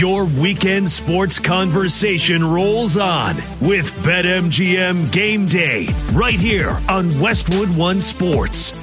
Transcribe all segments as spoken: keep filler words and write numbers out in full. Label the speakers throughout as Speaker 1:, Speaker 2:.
Speaker 1: Your weekend sports conversation rolls on with BetMGM Game Day right here on Westwood One Sports.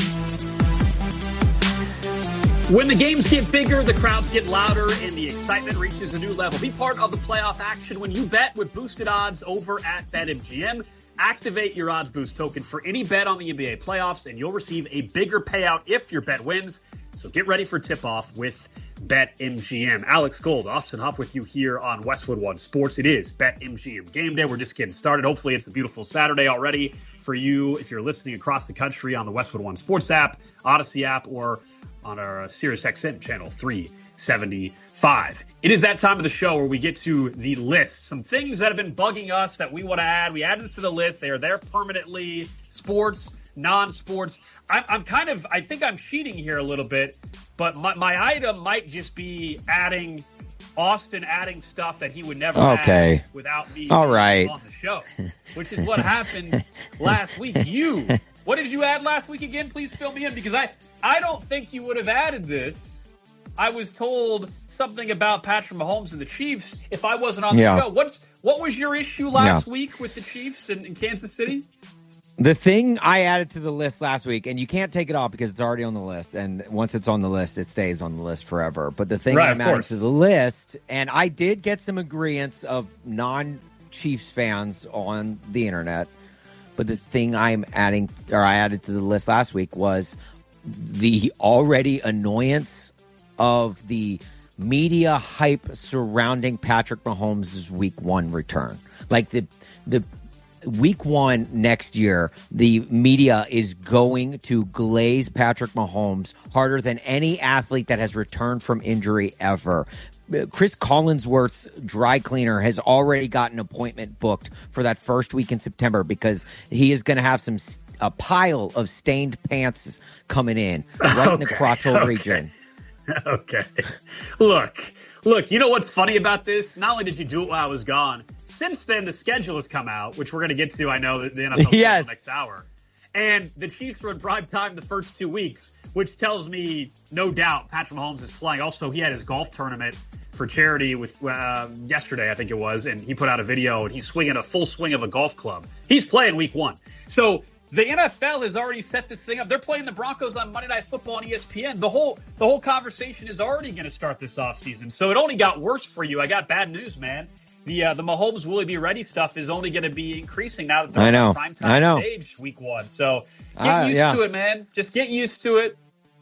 Speaker 2: When the games get bigger, the crowds get louder, and the excitement reaches a new level. Be part of the playoff action when you bet with boosted odds over at BetMGM. Activate your odds boost token for any bet on the N B A playoffs, and you'll receive a bigger payout if your bet wins. So get ready for tip-off with BetMGM. Alex Gold, Austin Huff with you here on Westwood One Sports. It is BetMGM Game Day. We're just getting started. Hopefully it's a beautiful Saturday already for you if you're listening across the country on the Westwood One Sports app, Odyssey app, or on our Sirius X M channel three seventy-five. It is that time of the show where we get to the list. Some things that have been bugging us that we want to add. We add this to the list. They are there permanently. Sports, non-sports. I'm, I'm kind of, I think I'm cheating here a little bit, but my, my item might just be adding, Austin adding stuff that he would never
Speaker 3: okay.
Speaker 2: add without me
Speaker 3: All right.
Speaker 2: on the show, which is what happened last week. You, what did you add last week again? Please fill me in, because I, I don't think you would have added this. I was told something about Patrick Mahomes and the Chiefs if I wasn't on the
Speaker 3: yeah.
Speaker 2: show. What's, what was your issue last
Speaker 3: yeah.
Speaker 2: week with the Chiefs in, in Kansas City?
Speaker 3: The thing I added to the list last week, and you can't take it off because it's already on the list, and once it's on the list, it stays on the list forever. But the thing
Speaker 2: right,
Speaker 3: I'm adding to the list, and I did get some agreements of non-Chiefs fans on the internet, but the thing I'm adding, or I added to the list last week, was the already annoyance of the media hype surrounding Patrick Mahomes' week one return. Like the the week one next year, the media is going to glaze Patrick Mahomes harder than any athlete that has returned from injury ever. Chris Collinsworth's dry cleaner has already got an appointment booked for that first week in September because he is going to have some a pile of stained pants coming in right okay. in the crotchal
Speaker 2: okay.
Speaker 3: region.
Speaker 2: Okay. Look, look, you know what's funny about this? Not only did you do it while I was gone, since then the schedule has come out, which we're going to get to, I know, the N F L
Speaker 3: yes.
Speaker 2: next hour. And the Chiefs were in prime time the first two weeks, which tells me, no doubt, Patrick Mahomes is playing. Also, he had his golf tournament for charity with uh, yesterday, I think it was, and he put out a video, and he's swinging a full swing of a golf club. He's playing week one. So the N F L has already set this thing up. They're playing the Broncos on Monday Night Football on E S P N. The whole the whole conversation is already going to start this offseason. So it only got worse for you. I got bad news, man. The uh, the Mahomes will he be ready stuff is only going to be increasing now that they're
Speaker 3: I know.
Speaker 2: on the primetime
Speaker 3: I know.
Speaker 2: stage week one. So get
Speaker 3: uh,
Speaker 2: used
Speaker 3: yeah.
Speaker 2: to it, man. Just get used to it.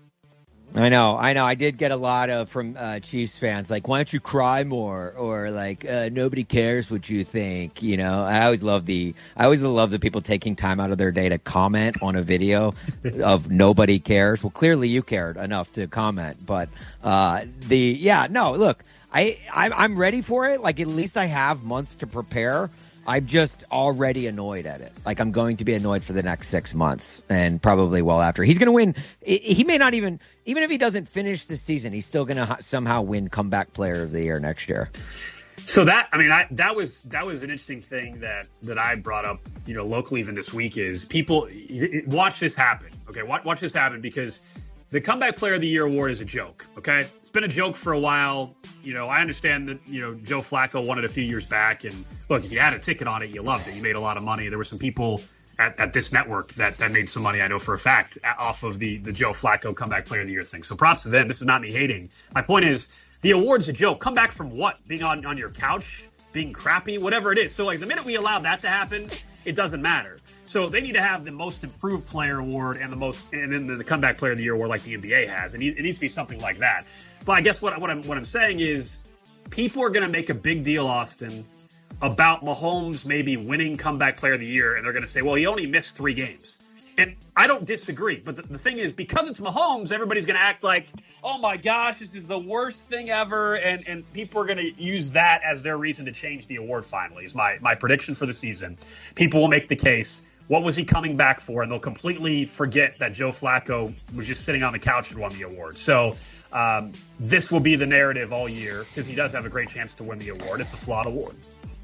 Speaker 3: I know, I know. I did get a lot of from uh, Chiefs fans like, "Why don't you cry more?" or like, uh, "Nobody cares what you think." You know, I always love the, I always love the people taking time out of their day to comment on a video of nobody cares. Well, clearly you cared enough to comment, but uh, the yeah, no, look, I, I I'm ready for it. Like at least I have months to prepare. I'm just already annoyed at it. Like I'm going to be annoyed for the next six months and probably well after. He's going to win. He may not even, even if he doesn't finish the season, he's still going to somehow win comeback player of the year next year.
Speaker 2: So that, I mean, I, that was, that was an interesting thing that, that I brought up, you know, locally even this week is people watch this happen. Okay. Watch, watch this happen because the comeback player of the year award is a joke. Okay. It's been a joke for a while. You know, I understand that, you know, Joe Flacco won it a few years back. And look, if you had a ticket on it, you loved it. You made a lot of money. There were some people at, at this network that, that made some money, I know for a fact, off of the, the Joe Flacco comeback player of the year thing. So props to them. This is not me hating. My point is the award's a joke. Come back from what? Being on, on your couch? Being crappy? Whatever it is. So like the minute we allow that to happen, it doesn't matter. So they need to have the most improved player award and the most, and then the comeback player of the year award like the N B A has. It needs, it needs to be something like that. But I guess what, what I'm what I'm saying is people are going to make a big deal, Austin, about Mahomes maybe winning comeback player of the year, and they're going to say, well, he only missed three games. And I don't disagree. But the, the thing is, because it's Mahomes, everybody's going to act like, oh my gosh, this is the worst thing ever. And, and people are going to use that as their reason to change the award finally, is my, my prediction for the season. People will make the case. What was he coming back for? And they'll completely forget that Joe Flacco was just sitting on the couch and won the award. So um, this will be the narrative all year because he does have a great chance to win the award. It's a flawed award.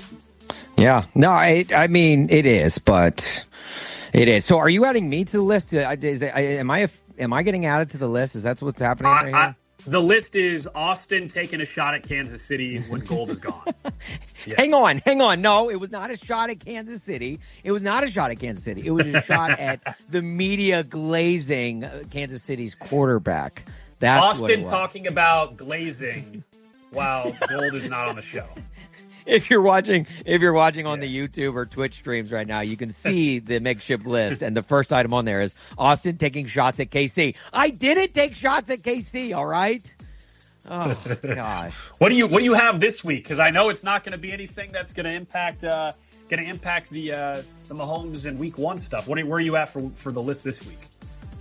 Speaker 3: Yeah. No, I I mean, it is, but it is. So are you adding me to the list? Is, is, am I am I getting added to the list? Is that what's happening right
Speaker 2: I,
Speaker 3: here?
Speaker 2: The list is Austin taking a shot at Kansas City when gold is gone.
Speaker 3: Yeah. Hang on, hang on. No, it was not a shot at Kansas City. It was not a shot at Kansas City. It was a shot at the media glazing Kansas City's quarterback. That's
Speaker 2: Austin
Speaker 3: what it was.
Speaker 2: Talking about glazing while gold is not on the show.
Speaker 3: If you're watching, if you're watching on yeah. the YouTube or Twitch streams right now, you can see the makeshift list, and the first item on there is Austin taking shots at K C. I didn't take shots at K C. All right. Oh gosh.
Speaker 2: What do you What do you have this week? Because I know it's not going to be anything that's going to impact uh, going to impact the uh, the Mahomes and Week One stuff. What are, where are you at for for the list this week?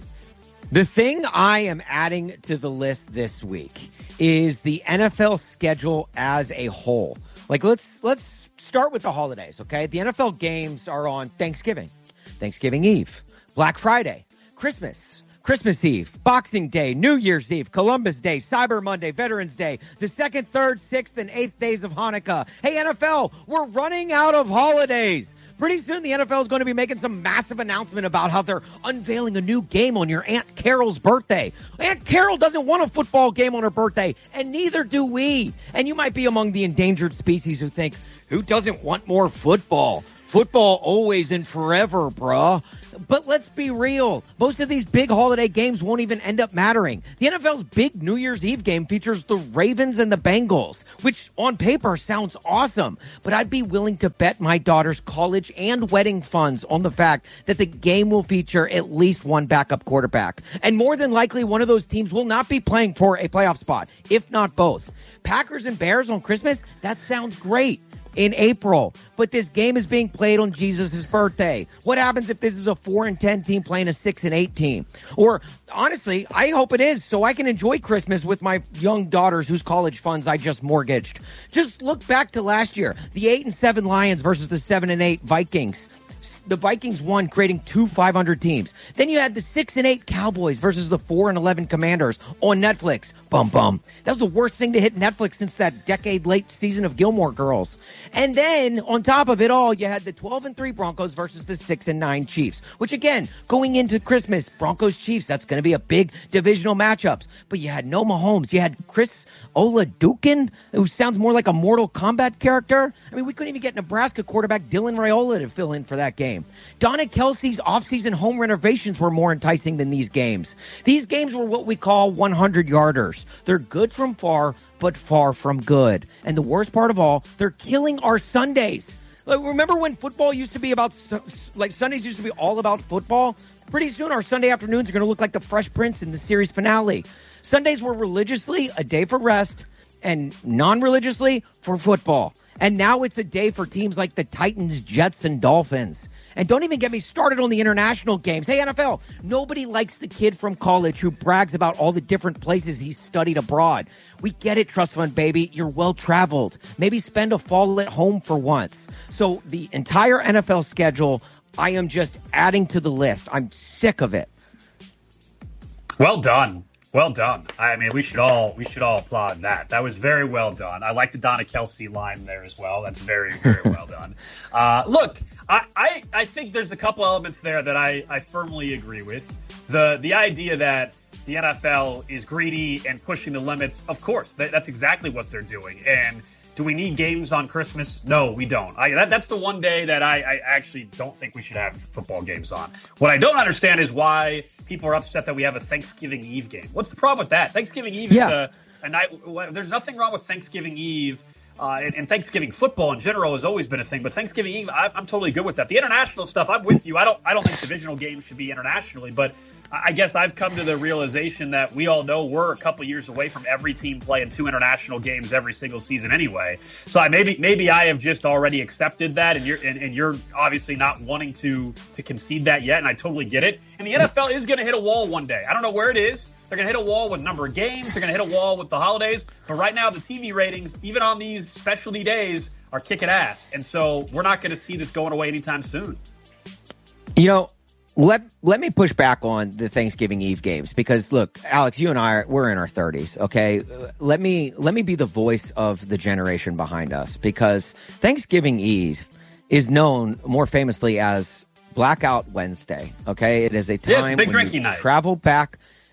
Speaker 3: The thing I am adding to the list this week is the N F L schedule as a whole. Like, let's let's start with the holidays, okay? The N F L games are on Thanksgiving, Thanksgiving Eve, Black Friday, Christmas, Christmas Eve, Boxing Day, New Year's Eve, Columbus Day, Cyber Monday, Veterans Day, the second, third, sixth, and eighth days of Hanukkah. Hey, N F L, we're running out of holidays. Pretty soon, the N F L is going to be making some massive announcement about how they're unveiling a new game on your Aunt Carol's birthday. Aunt Carol doesn't want a football game on her birthday, and neither do we. And you might be among the endangered species who think, who doesn't want more football? Football always and forever, bruh. But let's be real. Most of these big holiday games won't even end up mattering. The N F L's big New Year's Eve game features the Ravens and the Bengals, which on paper sounds awesome. But I'd be willing to bet my daughter's college and wedding funds on the fact that the game will feature at least one backup quarterback. And more than likely, one of those teams will not be playing for a playoff spot, if not both. Packers and Bears on Christmas? That sounds great. In April, but this game is being played on Jesus' birthday. What happens if this is a four and ten team playing a six and eight team? Or honestly, I hope it is, so I can enjoy Christmas with my young daughters whose college funds I just mortgaged. Just look back to last year, the eight and seven Lions versus the seven and eight Vikings. The Vikings won, creating two five hundred teams. Then you had the six and eight Cowboys versus the four and eleven Commanders on Netflix. Bum bum. That was the worst thing to hit Netflix since that decade-late season of Gilmore Girls. And then, on top of it all, you had the twelve and three Broncos versus the six and nine Chiefs. Which, again, going into Christmas, Broncos-Chiefs, that's going to be a big divisional matchup. But you had no Mahomes. You had Chris Olajuwon, who sounds more like a Mortal Kombat character. I mean, we couldn't even get Nebraska quarterback Dylan Raiola to fill in for that game. Donna Kelsey's offseason home renovations were more enticing than these games. These games were what we call hundred-yarders. They're good from far, but far from good. And the worst part of all, they're killing our Sundays. Like, remember when football used to be about, like Sundays used to be all about football? Pretty soon our Sunday afternoons are going to look like the Fresh Prince in the series finale. Sundays were religiously a day for rest and non-religiously for football. And now it's a day for teams like the Titans, Jets, and Dolphins. And don't even get me started on the international games. Hey, N F L, nobody likes the kid from college who brags about all the different places he's studied abroad. We get it, Trust Fund baby. You're well-traveled. Maybe spend a fall at home for once. So the entire N F L schedule, I am just adding to the list. I'm sick of it.
Speaker 2: Well done. Well done. I mean, we should all we should all applaud that. That was very well done. I like the Donna Kelsey line there as well. That's very, very well done. Uh, look, I, I, I think there's a couple elements there that I, I firmly agree with. The the idea that the N F L is greedy and pushing the limits, of course, that, that's exactly what they're doing. And do we need games on Christmas? No, we don't. I, that, that's the one day that I, I actually don't think we should have football games on. What I don't understand is why people are upset that we have a Thanksgiving Eve game. What's the problem with that? Thanksgiving Eve yeah. is a, a night. There's nothing wrong with Thanksgiving Eve. Uh, and, and Thanksgiving football in general has always been a thing, but Thanksgiving Eve, I, I'm totally good with that. The international stuff, I'm with you. I don't, I don't think divisional games should be internationally, but I guess I've come to the realization that we all know we're a couple years away from every team playing two international games every single season anyway. So I maybe, maybe I have just already accepted that, and you're, and, and you're obviously not wanting to to concede that yet, and I totally get it. And the N F L is going to hit a wall one day. I don't know where it is. They're going to hit a wall with number of games. They're going to hit a wall with the holidays. But right now, the T V ratings, even on these specialty days, are kicking ass. And so we're not going to see this going away anytime soon.
Speaker 3: You know, let let me push back on the Thanksgiving Eve games because, look, Alex, you and I, are, we're in our thirties, okay? Let me let me be the voice of the generation behind us because Thanksgiving Eve is known more famously as Blackout Wednesday, okay? It is a time
Speaker 2: yeah, it's a big
Speaker 3: when
Speaker 2: drinking
Speaker 3: you
Speaker 2: night.
Speaker 3: travel back.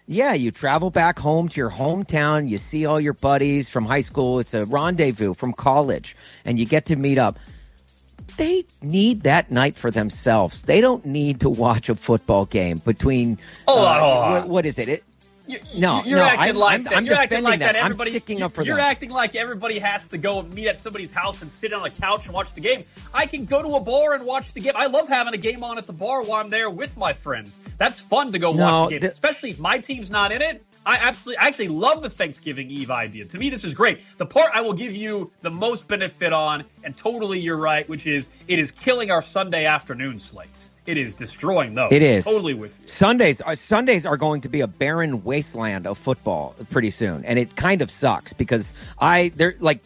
Speaker 3: Yeah, you travel back home to your hometown. You see all your buddies from high school. It's a rendezvous from college, and you get to meet up. They need that night for themselves. They don't need to watch a football game between.
Speaker 2: Hold on,
Speaker 3: uh,
Speaker 2: hold on.
Speaker 3: What, what is it? it
Speaker 2: You,
Speaker 3: no,
Speaker 2: you're
Speaker 3: no,
Speaker 2: acting
Speaker 3: I'm,
Speaker 2: like
Speaker 3: I'm,
Speaker 2: that.
Speaker 3: I'm
Speaker 2: You're acting like
Speaker 3: that.
Speaker 2: that. Everybody,
Speaker 3: I'm sticking up for
Speaker 2: you're
Speaker 3: them.
Speaker 2: acting like everybody has to go and meet at somebody's house and sit on a couch and watch the game. I can go to a bar and watch the game. I love having a game on at the bar while I'm there with my friends. That's fun to go
Speaker 3: No,
Speaker 2: watch the game,
Speaker 3: th-
Speaker 2: especially if my team's not in it. I absolutely, I actually love the Thanksgiving Eve idea. To me, this is great. The part I will give you the most benefit on, and totally you're right, which is it is killing our Sunday afternoon slates. It is destroying those.
Speaker 3: It is.
Speaker 2: Totally with you.
Speaker 3: Sundays are, Sundays are going to be a barren wasteland of football pretty soon. And it kind of sucks because I, they're like,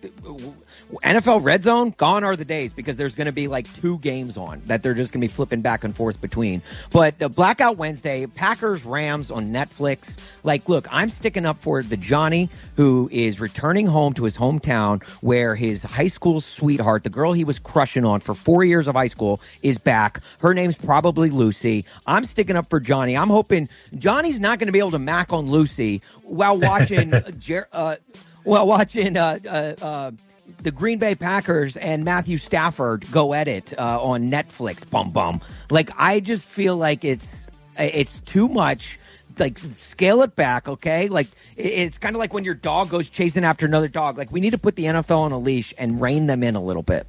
Speaker 3: N F L Red Zone, gone are the days because there's going to be like two games on that they're just going to be flipping back and forth between. But uh, Blackout Wednesday, Packers, Rams on Netflix. Like, look, I'm sticking up for the Johnny who is returning home to his hometown where his high school sweetheart, the girl he was crushing on for four years of high school, is back. Her name's probably Lucy. I'm sticking up for Johnny. I'm hoping Johnny's not going to be able to mac on Lucy while watching, Jer- uh, while watching, uh, uh, uh, the Green Bay Packers and Matthew Stafford go at it uh, on Netflix. Bum bum. Like, I just feel like it's it's too much. Like, scale it back, okay? Like, it's kind of like when your dog goes chasing after another dog. Like, we need to put the N F L on a leash and rein them in a little bit.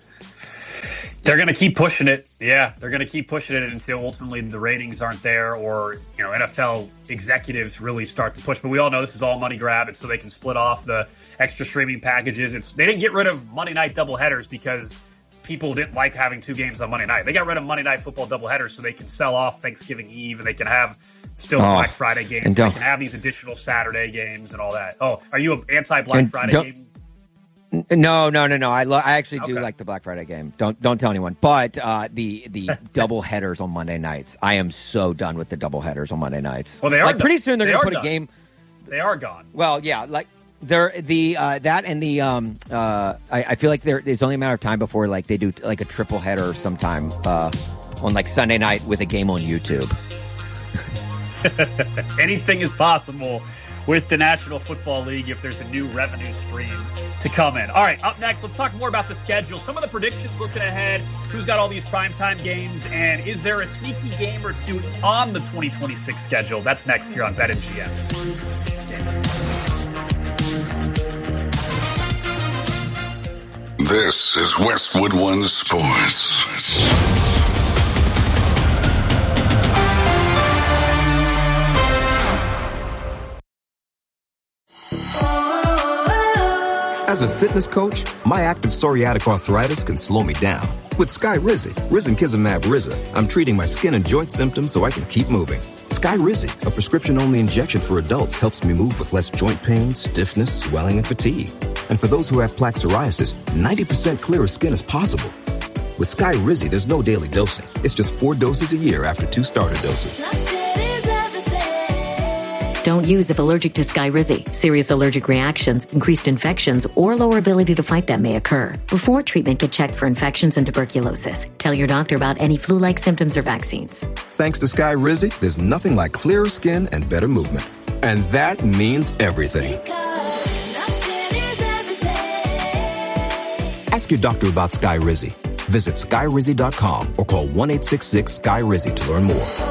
Speaker 2: They're going to keep pushing it. Yeah, they're going to keep pushing it until ultimately the ratings aren't there or, you know, N F L executives really start to push. But we all know this is all money grab. It's so they can split off the extra streaming packages. It's They didn't get rid of Monday night doubleheaders because people didn't like having two games on Monday night. They got rid of Monday night football doubleheaders so they can sell off Thanksgiving Eve and they can have still
Speaker 3: oh,
Speaker 2: Black Friday games. They can have these additional Saturday games and all that. Oh, are you an anti-Black Friday game?
Speaker 3: No, no, no, no. I lo- I actually do
Speaker 2: Okay.
Speaker 3: like the Black Friday game. Don't don't tell anyone. But uh, the the double headers on Monday nights. I am so done with the double headers on Monday nights.
Speaker 2: Well, they are
Speaker 3: like
Speaker 2: done.
Speaker 3: pretty soon they're
Speaker 2: They
Speaker 3: going to
Speaker 2: are
Speaker 3: put
Speaker 2: done.
Speaker 3: a game.
Speaker 2: They are gone.
Speaker 3: Well, yeah, like they're the uh, that and the um uh I, I feel like there there's only a matter of time before like they do like a triple header sometime uh on like Sunday night with a game on YouTube.
Speaker 2: Anything is possible with the National Football League if there's a new revenue stream to come in. All right, up next, let's talk more about the schedule. Some of the predictions looking ahead, who's got all these primetime games, and is there a sneaky game or two on the twenty twenty-six schedule? That's next here on BetMGM.
Speaker 4: This is Westwood One Sports.
Speaker 5: As a fitness coach, my active psoriatic arthritis can slow me down. With Skyrizi, risankizumab Riza, I'm treating my skin and joint symptoms so I can keep moving. Skyrizi, a prescription-only injection for adults, helps me move with less joint pain, stiffness, swelling, and fatigue. And for those who have plaque psoriasis, ninety percent clearer skin is possible. With Skyrizi, there's no daily dosing. It's just four doses a year after two starter doses.
Speaker 6: Don't use if allergic to Skyrizi. Serious allergic reactions, increased infections, or lower ability to fight them may occur. Before treatment, get checked for infections and tuberculosis. Tell your doctor about any flu-like symptoms or vaccines.
Speaker 5: Thanks to Skyrizi, there's nothing like clearer skin and better movement. And that means everything. Ask your doctor about Skyrizi. Visit skyrizi dot com or call one eight six six Sky Rizzy to learn more.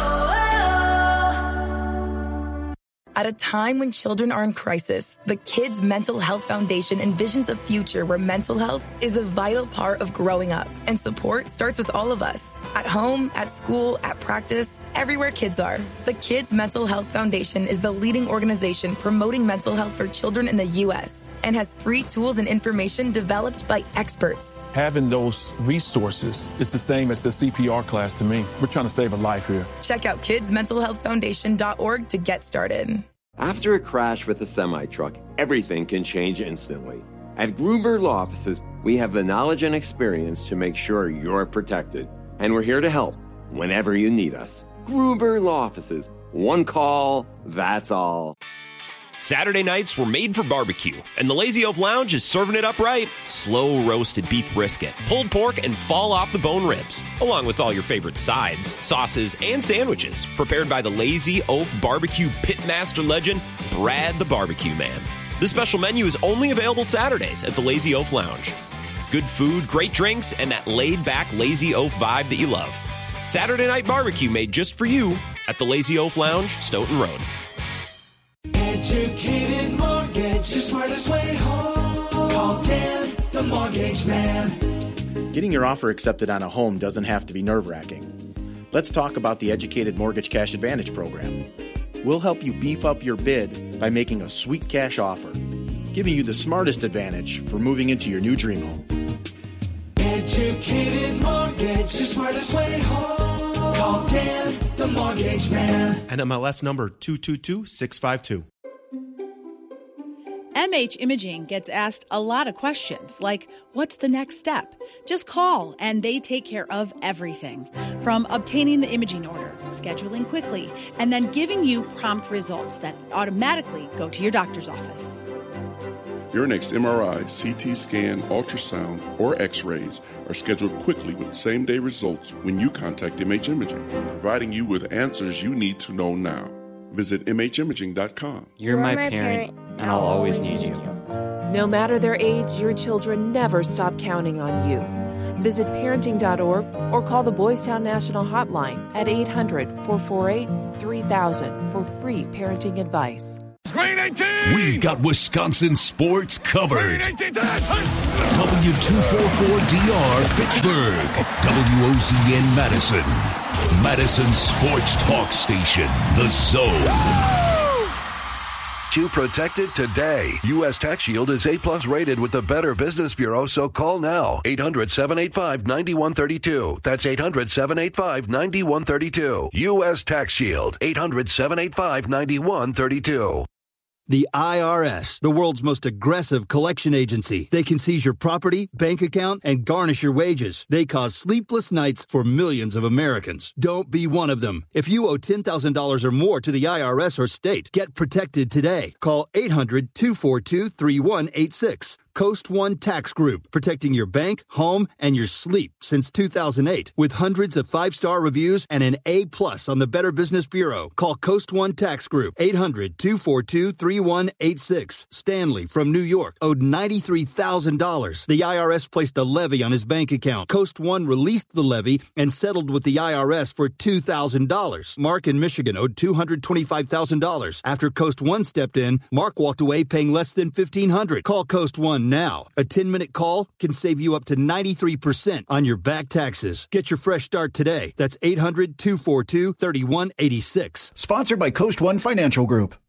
Speaker 7: At a time when children are in crisis, the Kids Mental Health Foundation envisions a future where mental health is a vital part of growing up. And support starts with all of us. At home, at school, at practice, everywhere kids are. The Kids Mental Health Foundation is the leading organization promoting mental health for children in the U S and has free tools and information developed by experts.
Speaker 8: Having those resources is the same as the C P R class to me. We're trying to save a life here.
Speaker 7: Check out kids mental health foundation dot org to get started.
Speaker 9: After a crash with a semi-truck, everything can change instantly. At Gruber Law Offices, we have the knowledge and experience to make sure you're protected. And we're here to help whenever you need us. Gruber Law Offices. One call, that's all.
Speaker 10: Saturday nights were made for barbecue, and the Lazy Oaf Lounge is serving it up right. Slow roasted beef brisket, pulled pork, and fall off the bone ribs, along with all your favorite sides, sauces, and sandwiches, prepared by the Lazy Oaf barbecue pitmaster legend, Brad the Barbecue Man. The special menu is only available Saturdays at the Lazy Oaf Lounge. Good food, great drinks, and that laid-back Lazy Oaf vibe that you love. Saturday night barbecue made just for you at the Lazy Oaf Lounge, Stoughton Road.
Speaker 11: Educated Mortgage, the smartest way home. Call Dan, the Mortgage Man.
Speaker 12: Getting your offer accepted on a home doesn't have to be nerve-wracking. Let's talk about the Educated Mortgage Cash Advantage program. We'll help you beef up your bid by making a sweet cash offer, giving you the smartest advantage for moving into your new dream home.
Speaker 11: Educated Mortgage, the smartest way home. Call Dan, the Mortgage Man.
Speaker 13: N M L S number two two two six five two.
Speaker 14: M H Imaging gets asked a lot of questions, like, what's the next step? Just call, and they take care of everything. From obtaining the imaging order, scheduling quickly, and then giving you prompt results that automatically go to your doctor's office.
Speaker 15: Your next M R I, C T scan, ultrasound, or x-rays are scheduled quickly with same-day results when you contact M H Imaging, providing you with answers you need to know now. Visit M H imaging dot com.
Speaker 16: You're my parent, and I'll always need you.
Speaker 17: No matter their age, your children never stop counting on you. Visit parenting dot org or call the Boys Town National Hotline at eight hundred, four four eight, three thousand for free parenting advice.
Speaker 1: We've got Wisconsin sports covered. W two forty-four D R Fitchburg, W O Z N Madison, Madison Sports Talk Station, The Zone.
Speaker 18: You protected today. U S Tax Shield is A plus rated with the Better Business Bureau, so call now. eight hundred, seven eight five, nine one three two. That's eight hundred, seven eight five, nine one three two. U S Tax Shield. eight hundred, seven eight five, nine one three two.
Speaker 19: The I R S, the world's most aggressive collection agency. They can seize your property, bank account, and garnish your wages. They cause sleepless nights for millions of Americans. Don't be one of them. If you owe ten thousand dollars or more to the I R S or state, get protected today. Call eight hundred, two four two, three one eight six. Coast One Tax Group, protecting your bank, home, and your sleep since two thousand eight. With hundreds of five-star reviews and an A plus on the Better Business Bureau. Call Coast One Tax Group, eight hundred, two four two, three one eight six. Stanley from New York owed ninety-three thousand dollars. The I R S placed a levy on his bank account. Coast One released the levy and settled with the I R S for two thousand dollars. Mark in Michigan owed two hundred twenty-five thousand dollars. After Coast One stepped in, Mark walked away paying less than fifteen hundred dollars. Call Coast One now. A ten-minute call can save you up to ninety-three percent on your back taxes. Get your fresh start today. That's eight hundred, two four two, three one eight six.
Speaker 20: Sponsored by Coast One Financial Group.